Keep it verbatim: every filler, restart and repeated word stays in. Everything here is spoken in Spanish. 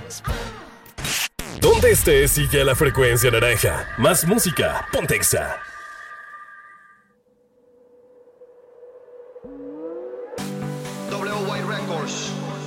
Donde estés, sigue a la frecuencia naranja. Más música, ponte Exa. W Y Records.